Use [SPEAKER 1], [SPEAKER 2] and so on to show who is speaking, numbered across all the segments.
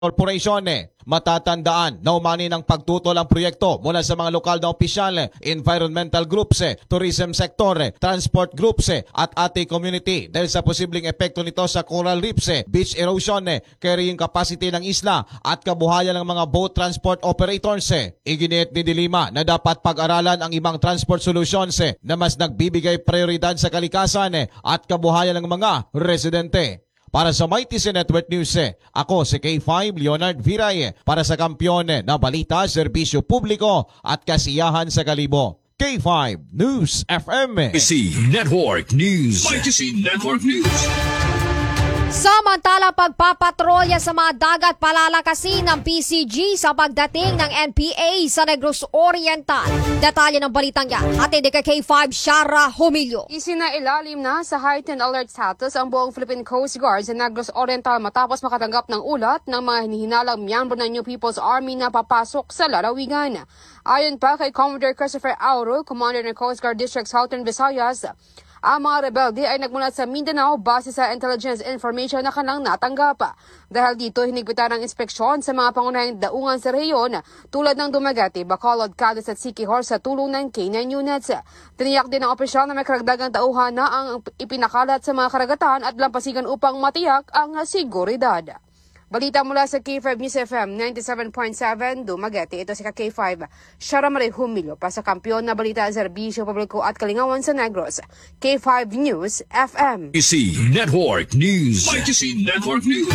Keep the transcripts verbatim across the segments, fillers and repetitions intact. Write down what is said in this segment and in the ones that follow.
[SPEAKER 1] Corporation. Matatandaan na umani ng pagtutol ang proyekto mula sa mga lokal na opisyal, environmental groups, tourism sector, transport groups at ate community dahil sa posibleng epekto nito sa coral reefs, beach erosion, carrying capacity ng isla at kabuhayan ng mga boat transport operators. Iginiit ni Dilima na dapat pag-aralan ang ibang transport solutions na mas nagbibigay prioridad sa kalikasan at kabuhayan ng mga residente. Para sa Mighty C Network News, ako si K five Leonard Viray para sa Kampiyon na Balita, Serbisyo Publiko at Kasiyahan sa Kalibo. K five News F M.
[SPEAKER 2] Mighty C Network News. Mighty C Network News.
[SPEAKER 3] Samantala, pagpapatrolya sa mga dagat palalakasin ng P C G sa pagdating ng N P A sa Negros Oriental. Detalye ng balitang yan at hindi ka K five Shara Humilio.
[SPEAKER 4] Isinailalim na sa heightened alert status ang buong Philippine Coast Guard sa Negros Oriental matapos makatanggap ng ulat ng mga hinihinalang miyembro ng New People's Army na papasok sa lalawigan. Ayon pa kay Commodore Christopher Auro, Commander ng Coast Guard District Southern Visayas, ang mga rebelde ay nagmula sa Mindanao base sa intelligence information na kanilang natanggap. Dahil dito, hinigpitan ang inspeksyon sa mga pangunahing daungan sa rehiyon tulad ng Dumaguete, Bacolod, Cadiz at Siquijor sa tulong ng K nine units. Tiniyak din ng opisyal na may karagdagang tauhan na ang ipinakalat sa mga karagatan at lampasigan upang matiyak ang seguridad. Balita mula sa K five News F M ninety-seven point seven Dumaguete. Ito si K five Shara Marie Humilio pa sa Kampiyon na Balita, Serbisyo Publiko at Kalingawan sa Negros. K five News F M.
[SPEAKER 2] Mighty C Network News. Mighty C Network News.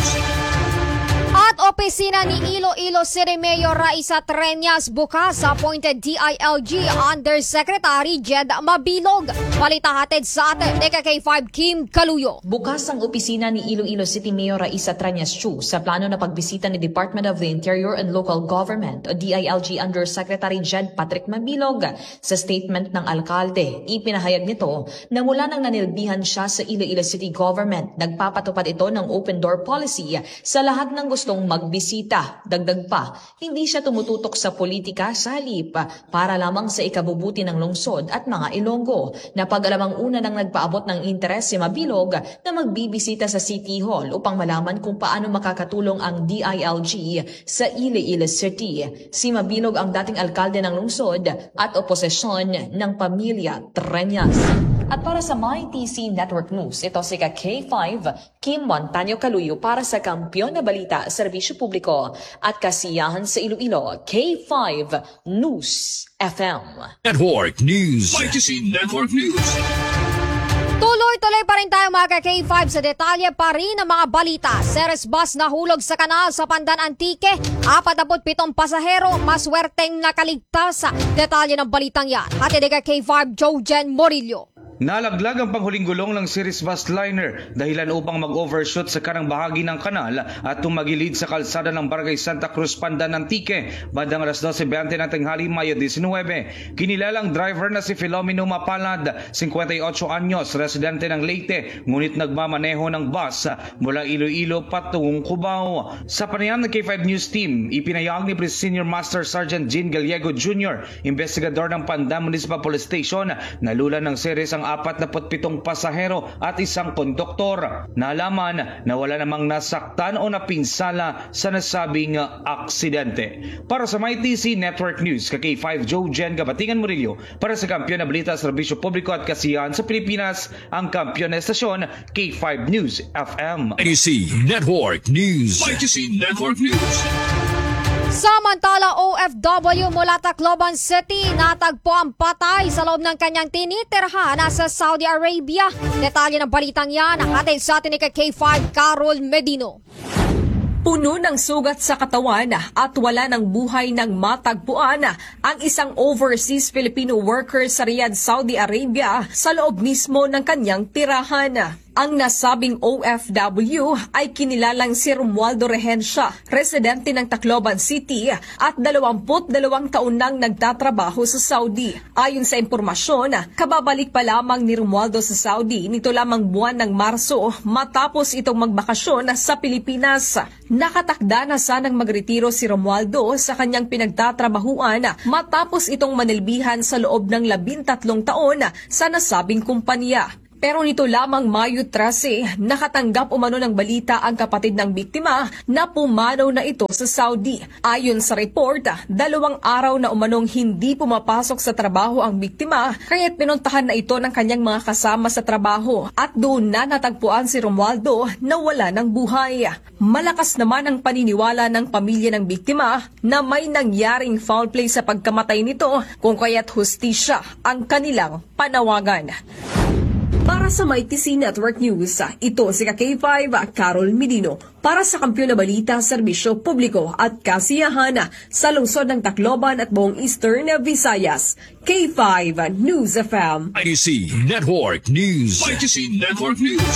[SPEAKER 3] At opisina ni Iloilo City Mayor Raisa Treñas bukas sa appointed D I L G Undersecretary Jed Mabilog. Balita hatid sa atin ni K five Kim Kaluyo.
[SPEAKER 5] Bukas ang opisina ni Iloilo City Mayor Raisa Treñas Chu sa plano na pagbisita ni Department of the Interior and Local Government o D I L G Undersecretary Jed Patrick Mabilog. Sa statement ng alkalde, ipinahayag nito na mula nang nanilbihan siya sa Iloilo City Government, nagpapatupad ito ng open door policy sa lahat ng gustong magbisita. Dagdag pa, hindi siya tumututok sa politika sa halip para lamang sa ikabubuti ng lungsod at mga Ilonggo. Napag-alamang una nang nagpaabot ng interes si Mabilog na magbibisita sa City Hall upang malaman kung paano makakatulong ang D I L G sa Iloilo City. Si Mabilog ang dating alkalde ng lungsod at oposisyon ng pamilya Treñas. At para sa Mighty C Network News, ito si K five Kim Montaño Kaluyo para sa Kampiyon na Balita, Serbisyo Publiko at Kasiyahan sa Iloilo. K five News F M.
[SPEAKER 2] Network News. Mighty C Network News.
[SPEAKER 3] Tuloy-tuloy pa rin tayo mga K five sa detalye pa rin ng mga balita. Ceres bus nahulog sa kanal sa Pandan Antique. Apatapot pitong pasahero, maswerteng nakaligtas. Detalye ng balitang yan. Hatid ni K five Jojen Morillo.
[SPEAKER 6] Nalaglag ang panghuling gulong ng Ceres bus liner dahilan upang mag-overshoot sa kanang bahagi ng kanal at tumagilid sa kalsada ng Barangay Santa Cruz, Pandan Antique bandang alas dose beinte ng tanghali, Mayo nineteen. Kinilalang driver na si Filomeno Mapalad, fifty-eight anyos, residente ng Leyte, ngunit nagmamaneho ng bus mula Iloilo patungong Cubao. Sa panayam ng K five News Team, ipinayag ni Senior Master Sergeant Jean Gallego Junior, investigador ng Pandan Municipal Police Station, na lula ng Ceres ang apat na pitong pasahero at isang konduktor. Nalaman na wala namang nasaktan o napinsala sa nasabing aksidente. Para sa Mighty C Network News, K five Joe Jen Gabatingan Murillo para sa Kampiyon na Balita, Serbisyo Publiko at Kasiyahan sa Pilipinas, ang kampiyon na estasyon K five News F M.
[SPEAKER 2] Mighty C Network News. Mighty C Network News.
[SPEAKER 3] Samantala, O F W mula Tacloban City natagpo ang patay sa loob ng kanyang tinitirhan sa Saudi Arabia. Detalye ng balitang yan nakatid sa atin ni K five Carol Medino.
[SPEAKER 7] Puno ng sugat sa katawan at wala ng buhay ng matagpuan ang isang overseas Filipino worker sa Riyadh, Saudi Arabia sa loob mismo ng kanyang tirahan. Ang nasabing O F W ay kinilalang si Romualdo Rehencia, residente ng Tacloban City at dalawampu't dalawang taon nang nagtatrabaho sa Saudi. Ayon sa impormasyon, kababalik pa lamang ni Romualdo sa Saudi nito lamang buwan ng Marso matapos itong magbakasyon sa Pilipinas. Nakatakda na sanang magretiro si Romualdo sa kanyang pinagtatrabahuan matapos itong manilbihan sa loob ng labintatlong taon sa nasabing kumpanya. Pero nito lamang Mayo thirteen, nakatanggap umano ng balita ang kapatid ng biktima na pumanaw na ito sa Saudi. Ayon sa report, dalawang araw na umanong hindi pumapasok sa trabaho ang biktima, kaya't pinuntahan na ito ng kanyang mga kasama sa trabaho at doon na natagpuan si Romualdo na wala ng buhay. Malakas naman ang paniniwala ng pamilya ng biktima na may nangyaring foul play sa pagkamatay nito kung kaya't hustisya ang kanilang panawagan. Para sa May T C Network News, ito si K five Carol Medino para sa Kampiyon na Balita, Serbisyo Publiko at Kasiyahan sa lungsod ng Tacloban at buong Eastern Visayas. K five News F M.
[SPEAKER 2] I T C Network News. I T C Network News.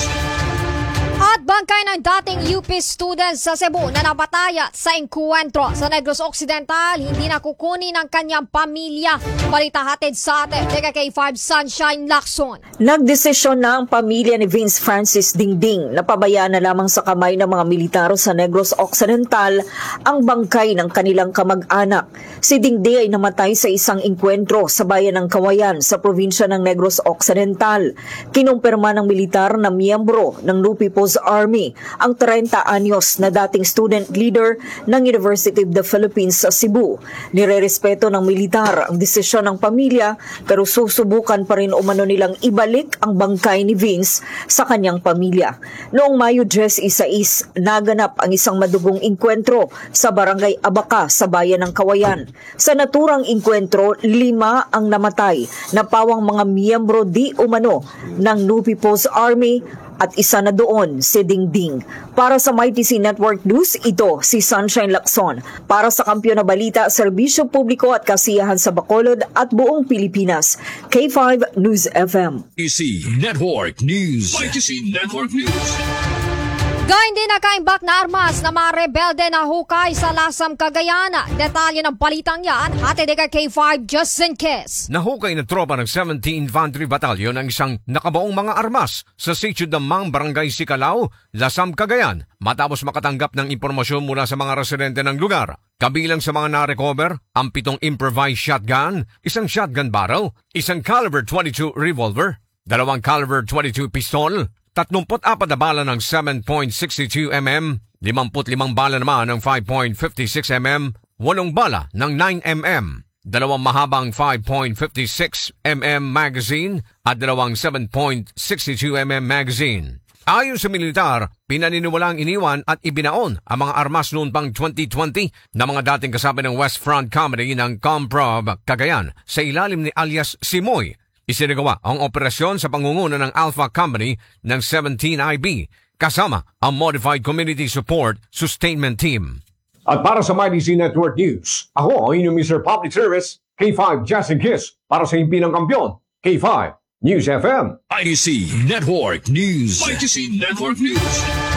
[SPEAKER 3] At bangkay ng dating U P students sa Cebu na napataya sa engkwentro sa Negros Occidental, hindi na kukunin ng kanyang pamilya. Balita hatid sa atin, K five Sunshine Lacson.
[SPEAKER 8] Nagdesisyon na ang pamilya ni Vince Francis Dingding na pabayaan na lamang sa kamay ng mga militar sa Negros Occidental ang bangkay ng kanilang kamag-anak. Si Dingding ay namatay sa isang engkwentro sa bayan ng Kawayan sa probinsya ng Negros Occidental. Kinumpirma ng militar na miyembro ng New People's Army ang thirty anyos na dating student leader ng University of the Philippines sa Cebu. Nirerespeto ng militar ang desisyon ng pamilya pero susubukan pa rin umano nilang ibalik ang bangkay ni Vince sa kanyang pamilya. Noong Mayo sixteen, naganap ang isang madugong engkwentro sa barangay Abaca sa bayan ng Kawayan. Sa naturang engkwentro, lima ang namatay na pawang mga miyembro di umano ng New People's Army at isa na doon si Dingding. Para sa May T C Network News, ito si Sunshine Lacson. Para sa Kampiyon na Balita, Serbisyo Publiko at Kasiyahan sa Bacolod at buong Pilipinas. K five News F M.
[SPEAKER 2] I T C Network News. I T C Network News.
[SPEAKER 3] Gayun din nakaimbak na armas na mga rebelde na hukay sa Lasam, Cagayan. Detalye ng balitang yan, hatid ni K five Justin Kiss.
[SPEAKER 9] Nahukay na tropa ng seventeenth Infantry Battalion ang isang nakabaong mga armas sa Sitio Damang, Barangay Sicalao, Lasam, Cagayan, matapos makatanggap ng impormasyon mula sa mga residente ng lugar. Kabilang sa mga na-recover, ang pitong improvised shotgun, isang shotgun barrel, isang caliber twenty-two revolver, dalawang caliber twenty-two pistol, tatlumput apat na bala ng seven point six two millimeter, limampu't limang bala naman ng five point five six millimeter, walong bala ng nine millimeter, dalawang mahabang five point five six millimeter magazine at dalawang seven point six two millimeter magazine. Ayon sa militar, pinaniniwalang iniwan at ibinaon ang mga armas noon pang twenty twenty na mga dating kasabi ng West Front Company ng Comprov Cagayan sa ilalim ni alias Simoy. Isinagawa ang operasyon sa pangunguna ng Alpha Company ng seventeen I B kasama ang Modified Community Support Sustainment Team.
[SPEAKER 10] At para sa May T C Network News, ako ang inyong Mister Public Service, K five Justin Kiss, para sa himpi ng kampiyon, K five News F M.
[SPEAKER 2] I T C Network News. I T C Network News.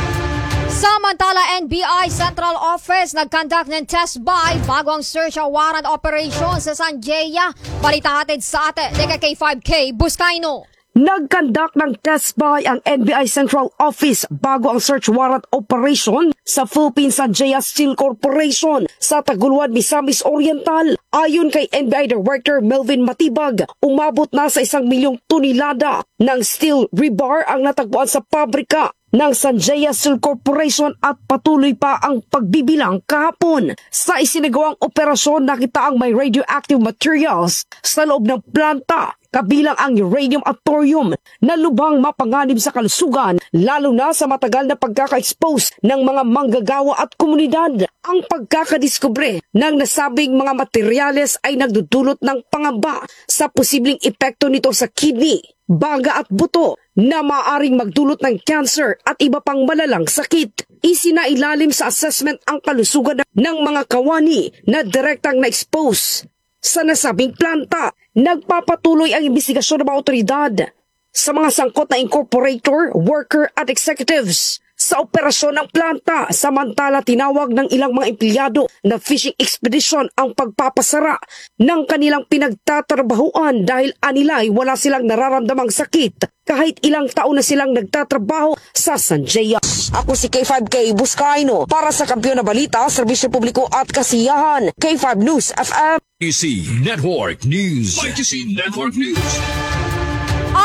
[SPEAKER 3] Samantala, N B I Central Office nag-conduct ng test buy bago ang search warrant operation sa Sanjaya. Balita hatid sa atin, K five K Buscaino.
[SPEAKER 11] Nag-conduct ng test buy ang N B I Central Office bago ang search warrant operation sa Philippine Sanjaya Steel Corporation sa Taguluan, Misamis Oriental. Ayon kay N B I Director Melvin Matibag, umabot na sa isang milyong tonelada ng steel rebar ang natagpuan sa pabrika ng Sanjaya Steel Corporation at patuloy pa ang pagbibilang kahapon. Sa isinagawang operasyon, nakita ang may radioactive materials sa loob ng planta, kabilang ang uranium at thorium na lubhang mapanganib sa kalusugan, lalo na sa matagal na pagkaka-expose ng mga manggagawa at komunidad. Ang pagkakadiskubre ng nasabing mga materyales ay nagdudulot ng pangamba sa posibleng epekto nito sa kidney, baga at buto na maaaring magdulot ng cancer at iba pang malalang sakit. Isinailalim sa assessment ang kalusugan ng mga kawani na direktang na-expose sa nasabing planta. Nagpapatuloy ang investigasyon ng mga otoridad sa mga sangkot na incorporator, worker at executives sa operasyon ng planta. Samantala, tinawag ng ilang mga empleyado na fishing expedition ang pagpapasara ng kanilang pinagtatrabahuan dahil anilay wala silang nararamdamang sakit kahit ilang taon na silang nagtatrabaho sa Sanjaya. Ako si K five K Buscaino para sa Kampiyon na Balita, Serbisyo Publiko at Kasiyahan, K five News F M.
[SPEAKER 2] I T C Network News. I T C Network News.
[SPEAKER 3] At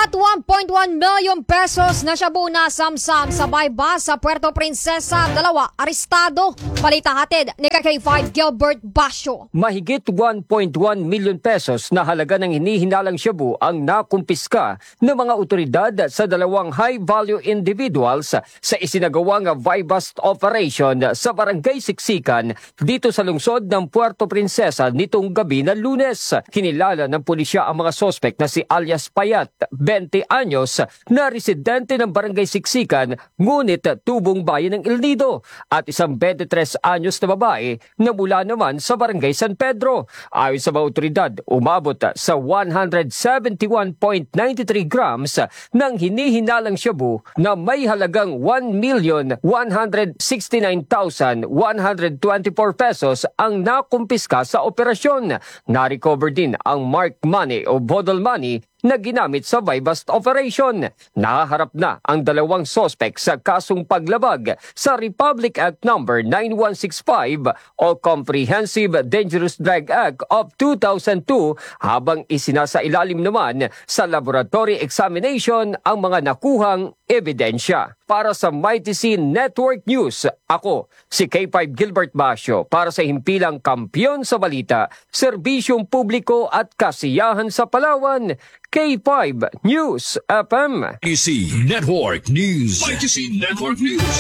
[SPEAKER 3] At one point one million pesos na shabu na samsam sa bypass sa Puerto Princesa, dalawa arestado. Balita hatid ni K five Gilbert Basyo.
[SPEAKER 12] Mahigit one point one million pesos na halaga ng hinihinalang shabu ang nakumpiska ng mga otoridad sa dalawang high-value individuals sa isinagawang buy-bust operation sa Barangay Siksikan dito sa lungsod ng Puerto Princesa nitong gabi ng Lunes. Kinilala ng pulisya ang mga sospek na si alias Payat, twenty anyos, na residente ng Barangay Siksikan ngunit tubong bayan ng El Nido, at isang twenty-three anyos na babae na mula naman sa Barangay San Pedro. Ayon sa mga otoridad, umabot sa one hundred seventy-one point nine three grams ng hinihinalang shabu na may halagang one million one hundred sixty-nine thousand one hundred twenty-four pesos ang nakumpiska sa operasyon. Na-recover din ang marked money o bodle money na ginamit sa buy-bust operation. Nahaharap na ang dalawang sospek sa kasong paglabag sa Republic Act number nine one six five o Comprehensive Dangerous Drug Act of two thousand two, habang isinasailalim naman sa laboratory examination ang mga nakuhang ebidensya. Para sa Mighty C Network News, ako si K five Gilbert Basyo para sa himpilang kampiyon sa balita, serbisyong publiko at kasiyahan sa Palawan, K five News F M.
[SPEAKER 2] Mighty C Network News. Mighty C Network News.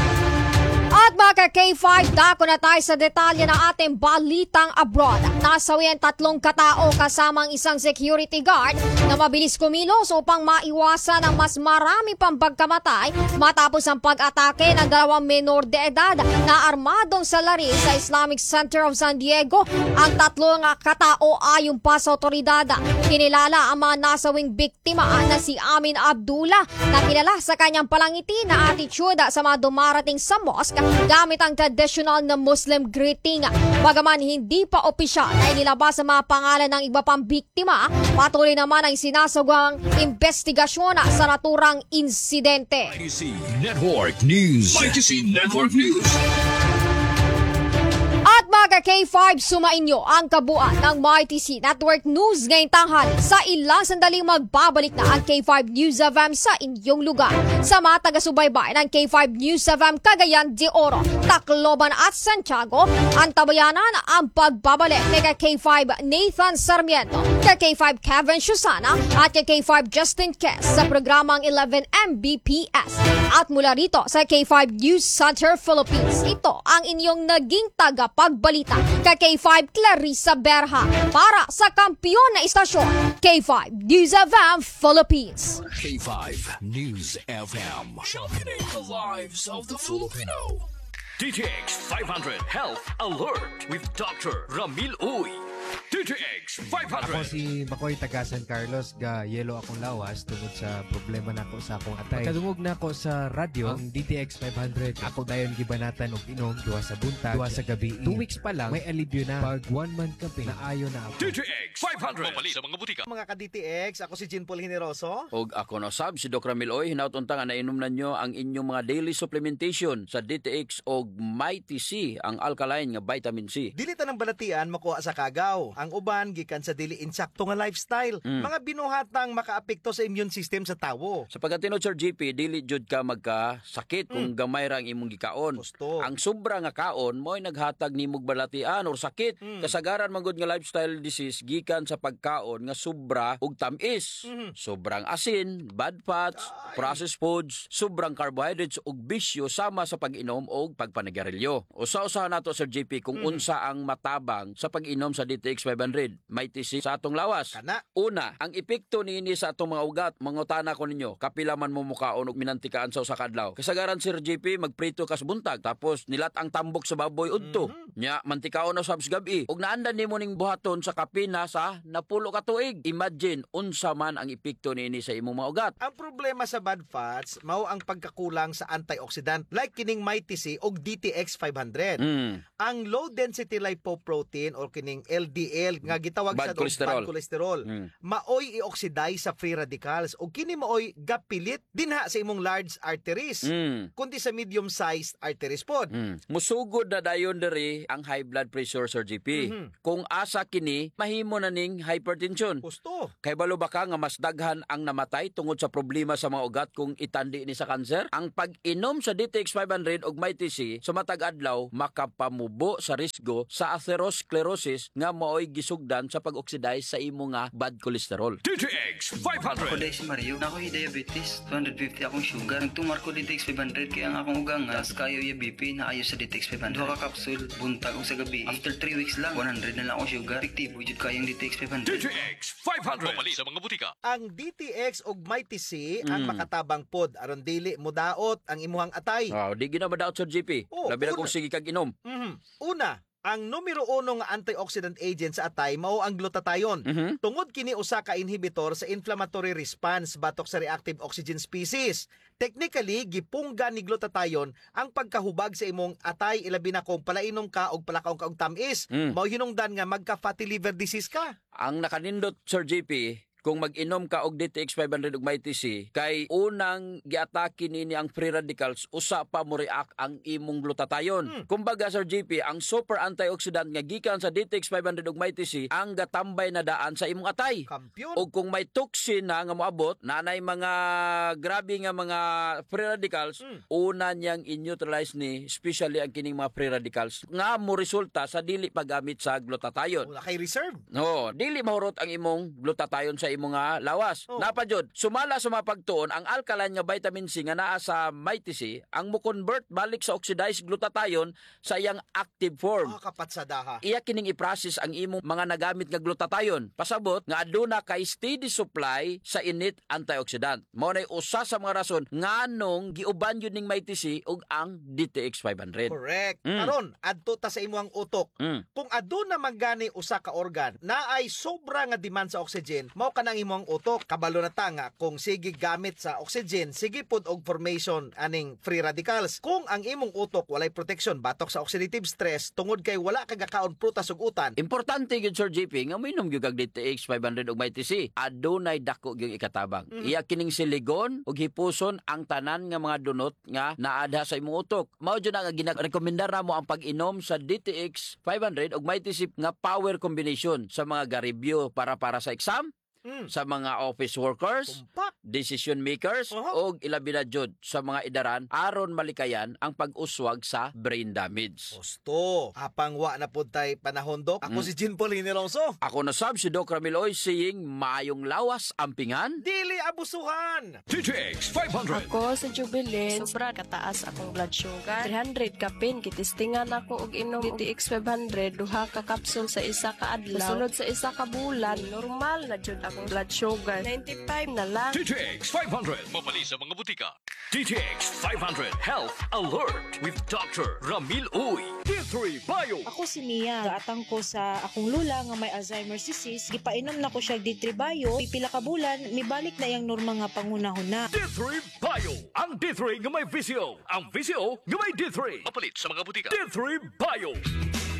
[SPEAKER 3] At mga K five, dako na tayo sa detalye ng ating balitang abroad. Nasawi ang tatlong katao kasamang isang security guard na mabilis kumilos upang maiwasan ang mas marami pang pagkamatay matapos ang pag-atake ng dalawang menor de edad na armadong salari sa Islamic Center of San Diego. Ang tatlong katao ayon pa sa otoridad, kinilala ang mga nasawing biktima na si Amin Abdullah, na kilala sa kanyang palangiti na attitude sa mga dumarating sa mosque gamit ang traditional na Muslim greeting. Bagaman hindi pa opisyal na inilabas ang mga pangalan ng iba pang biktima, patuloy naman ang sinasagawang investigasyon sa naturang insidente.
[SPEAKER 2] Mighty C Network News. Mighty C Network News.
[SPEAKER 3] At mga K five, sumainyo ang kabuuan ng Mighty C Network News ngayong tanghali. Sa ilang sandaling magbabalik na ang K five News F M sa inyong lugar. Sa mga taga-subaybay ng K five News F M Cagayan de Oro, Tacloban at Santiago, antabayanan ang pagbabalik ni K five Nathan Sarmiento, K five Kevin Susana at K five Justin Kess sa programang eleven M B P S. At mula rito sa K five News Center Philippines, ito ang inyong naging tagapagbalita, K five Clarissa Berha para sa kampiyon na istasyon, K five News F M Philippines.
[SPEAKER 2] K five News F M. Championing the lives of the Filipino. D T X five hundred Health Alert with Doctor Ramil Uy. D T X five hundred.
[SPEAKER 13] Ako si Makoy taga San Carlos, ga yelo akong lawas tungod sa problema nako sa akong atay. Pagkadungog nako sa radyo, ang D T X five hundred, ako dayon gibanatan og inom duha sa buntag, duha sa gabi. Two weeks pa lang may alibyo na. Pag one month campaign, naayo na ako.
[SPEAKER 2] D T X five hundred. Mapali sa mga butika.
[SPEAKER 14] Mga ka-D T X, ako si Jean Paul Generoso.
[SPEAKER 15] Og ako na sab si Doc Ramil Oy, hinautunta nga nainom na nyo ang inyong mga daily supplementation sa D T X og Mighty C, ang alkaline nga vitamin C.
[SPEAKER 14] Dili ta ng balatian makuha sa kagaw. Ang uban gikan sa dili insakto nga lifestyle. Mm. Mga binuhatang makaapekto sa immune system sa tawo.
[SPEAKER 15] Sa pagkatino Sir J P, dili jud ka magkasakit mm. kung gamay ra ang imong gikaon.
[SPEAKER 14] Gusto.
[SPEAKER 15] Ang sobra nga kaon mo'y naghatag nimog balatian or sakit. Mm. Kasagaran man gud nga lifestyle disease gikan sa pagkaon nga sobra ug tamis. Mm. Sobrang asin, bad fats, Ay. processed foods, sobrang carbohydrates ug bisyo sama sa pag-inom og pagpanagarelyo. Usa-usahan nato Sir J P kung mm. unsa ang matabang sa pag-inom sa D T X five hundred. Mighty C sa atong lawas.
[SPEAKER 14] Kana.
[SPEAKER 15] Una, ang epekto niini sa atong mga ugat, mangutana ko ninyo, kapila man mo mukaon og minantikaan sa usa ka adlaw. Kasagaran Sir J P magprito kas buntag tapos nilat ang tambok sa baboy udto. Mm-hmm. Nya mantikaon na sabs gabi. Og naandan nimo ning buhaton sa kapina sa napulo ka tuig. Imagine unsa man ang epekto niini sa imong mga ugat.
[SPEAKER 14] Ang problema sa bad fats mao ang pagkakulang sa antioxidant like kining Mighty C og D T X five hundred. Mm. Ang low density lipoprotein or kining L D L nga gitawag
[SPEAKER 15] Bad
[SPEAKER 14] sa og
[SPEAKER 15] cholesterol.
[SPEAKER 14] bad cholesterol.
[SPEAKER 15] Mm.
[SPEAKER 14] Maoy i-oxidize sa free radicals ug kini maoy gapilit dinha sa imong large arteries
[SPEAKER 15] Mm.
[SPEAKER 14] kundi sa medium-sized arteries pod.
[SPEAKER 15] Mm. Musugod na dayon diri ang high blood pressure, Sir G P.
[SPEAKER 14] Mhm.
[SPEAKER 15] Kung asa kini, mahimo na ning hypertension.
[SPEAKER 14] Gusto.
[SPEAKER 15] Kay balo ba ka nga mas daghan ang namatay tungod sa problema sa mga ugat kung itandi ni sa kanser? Ang pag-inom sa D T X five hundred ug may T C sa matag adlaw makapamubo sa risgo sa atherosclerosis nga maoy gisugdan sa pag-oxidize sa imo nga bad cholesterol.
[SPEAKER 2] D T X five
[SPEAKER 16] Ako
[SPEAKER 2] hundred.
[SPEAKER 16] dahil si Mario, na ako'y diabetes, two hundred fifty akong sugar. Nagtumar ko D T X five hundred kaya ang akong ugang nga, tas kayo yung B P na ayo sa D T X five hundred. Duha ka kapsul, buntag o sa gabi. After three weeks lang, one hundred na lang akong sugar. Fiktibo, jud kayong D T X five hundred.
[SPEAKER 2] D T X five hundred. Pumali sa mga butika.
[SPEAKER 14] Ang D T X ug may T C ang
[SPEAKER 15] Mm.
[SPEAKER 14] makatabang pod aron dili mudaot ang imuhang atay.
[SPEAKER 15] Wow, di gina madaot, Sir G P.
[SPEAKER 14] Oh,
[SPEAKER 15] Labi na
[SPEAKER 14] una.
[SPEAKER 15] kung sige kag inom.
[SPEAKER 14] Mhm. Una, ang numero uno nga antioxidant agent sa atay mao ang glutathione.
[SPEAKER 15] Mhm.
[SPEAKER 14] Tungod kini usa ka inhibitor sa inflammatory response batok sa reactive oxygen species. Technically, gipungga ni glutathione ang pagkahubag sa imong atay ilabi na kung palainom ka og palakaw ka og tamis.
[SPEAKER 15] Mm.
[SPEAKER 14] Mao hinungdan nga magka fatty liver disease ka.
[SPEAKER 15] Ang nakanindot, Sir G P, kung mag-inom ka og D T X five hundred ug may T C, kay unang giatake nini ang free radicals, usa pa mo react ang imong glutathione.
[SPEAKER 14] Hmm.
[SPEAKER 15] Kumbaga, Sir G P, ang super antioxidant nga gikan sa D T X five hundred ug may T C ang gatambay na daan sa imong atay.
[SPEAKER 14] Kampiyon.
[SPEAKER 15] O kung may toxin na nga moabot, nanay mga grabe nga mga free radicals,
[SPEAKER 14] Hmm.
[SPEAKER 15] una niyang in-neutralize ni, especially ang kining mga free radicals, nga mo resulta sa dili paggamit sa glutathione.
[SPEAKER 14] Wala kay reserve.
[SPEAKER 15] No, dili mahurot ang imong glutathione sa imong nga lawas.
[SPEAKER 14] Oh.
[SPEAKER 15] Napa jud, sumala sa mga pagtuon ang alkaline nga vitamin C nga naa sa may T C ang mo convert balik sa oxidized glutathione sa iyang active form.
[SPEAKER 14] Ah, kapatsadaha.
[SPEAKER 15] Iya kining i-process ang imong mga nagamit nga glutathione. Pasabot nga aduna kay steady supply sa init antioxidant. Mao nay usa sa mga rason nganong giuban yun ning may T C ug ang D T X five hundred.
[SPEAKER 14] Correct.
[SPEAKER 15] Mm.
[SPEAKER 14] Karon, adto ta sa imong utok.
[SPEAKER 15] Mm.
[SPEAKER 14] Kung aduna magani usa ka organ na ay sobra nga demand sa oxygen, mao kanang imong utok. Kabalo na ta nga kung sige gamit sa oxygen, sige pud og formation aning free radicals. Kung ang imong utok walay protection batok sa oxidative stress tungod kay wala ka gakaon prutas ug utan,
[SPEAKER 15] Importante gyud, Sir G P, nga mainom gyud kag D T X five hundred ug may T C. Adunay dako gyud ikatabang.
[SPEAKER 14] Mhm.
[SPEAKER 15] Iya kining siligon ug hipuson ang tanan nga mga dunot nga naadha sa imong utok. Mao jud na nga ginarekomendar namo ang pag-inom sa D T X five hundred ug may T C nga power combination sa mga garibyo para para sa exam,
[SPEAKER 14] mm.
[SPEAKER 15] sa mga office workers,
[SPEAKER 14] Tumpak.
[SPEAKER 15] decision makers,
[SPEAKER 14] Uh-huh.
[SPEAKER 15] ug ilabi na jud sa mga idaran aron malikayan ang pag-uswag sa brain damage.
[SPEAKER 14] Gusto. Apang wa na pud tay panahon dok. Ako
[SPEAKER 15] Mm.
[SPEAKER 14] si Jean Paul Hinilongso.
[SPEAKER 15] Ako na sab si Doc Ramil Oy saying maayong lawas ampingan.
[SPEAKER 14] Dili abusuhan.
[SPEAKER 2] D T X five hundred.
[SPEAKER 17] Ako sa Jubilin, sobra kataas akong blood sugar. three hundred kapin, kitistingan ako og inom D T X five hundred, duha ka kapsul sa isa ka adlaw. Sunod sa isa ka bulan, normal na jud akong blood sugar. ninety-five na lang.
[SPEAKER 2] D T X five hundred. Mapali sa mga butika. D T X five hundred Health Alert with Doctor Ramil Uy. D three Bio.
[SPEAKER 18] Ako si Mia, gaatang ko sa akong lula nga may Alzheimer's disease, gipainom na ko siya D three Bio, pipila ka bulan, mibalik na yang norma nga pangunahon na.
[SPEAKER 2] D three Bio. Ang D three nga may V C O. Ang V C O nga may D three. Mapalit sa mga butika. D three Bio.